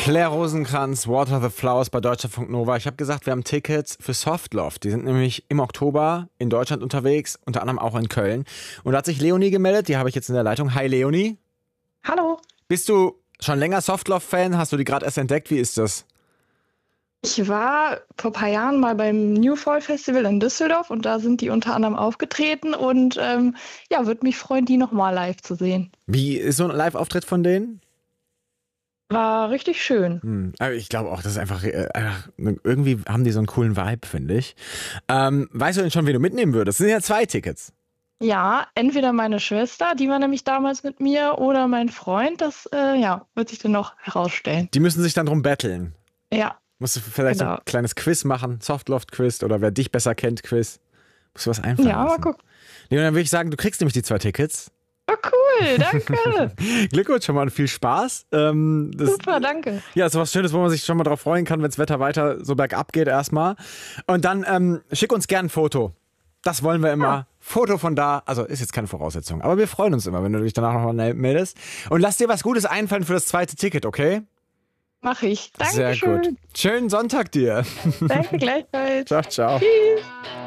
Claire Rosenkranz, Water the Flowers bei Deutschlandfunk Nova. Ich habe gesagt, wir haben Tickets für Softloft. Die sind nämlich im Oktober in Deutschland unterwegs, unter anderem auch in Köln. Und da hat sich Leonie gemeldet, die habe ich jetzt in der Leitung. Hi Leonie. Hallo. Bist du schon länger Softloft-Fan? Hast du die gerade erst entdeckt? Wie ist das? Ich war vor ein paar Jahren mal beim New Fall Festival in Düsseldorf und da sind die unter anderem aufgetreten und würde mich freuen, die nochmal live zu sehen. Wie ist so ein Live-Auftritt von denen? War richtig schön. Aber ich glaube auch, das ist einfach irgendwie haben die so einen coolen Vibe, finde ich. Weißt du denn schon, wen du mitnehmen würdest? Es sind ja 2 Tickets. Ja, entweder meine Schwester, die war nämlich damals mit mir, oder mein Freund, das wird sich dann noch herausstellen. Die müssen sich dann drum betteln. Ja. Musst du vielleicht so Genau. ein kleines Quiz machen, Softloft-Quiz oder wer dich besser kennt, Quiz. Musst du was einfallen Ja, mal lassen. gucken. Nee, und dann würde ich sagen, du kriegst nämlich die 2 Tickets. Oh, cool, danke. Glückwunsch schon mal und viel Spaß. Super, danke. Ja, ist was Schönes, wo man sich schon mal drauf freuen kann, wenn das Wetter weiter so bergab geht erstmal. Und dann schick uns gern ein Foto. Das wollen wir immer. Ja. Foto von da, also ist jetzt keine Voraussetzung, aber wir freuen uns immer, wenn du dich danach nochmal meldest. Und lass dir was Gutes einfallen für das 2. Ticket, okay? Mach ich. Sehr Dankeschön. gut. Schönen Sonntag dir. Danke gleichfalls. Ciao, ciao. Tschüss.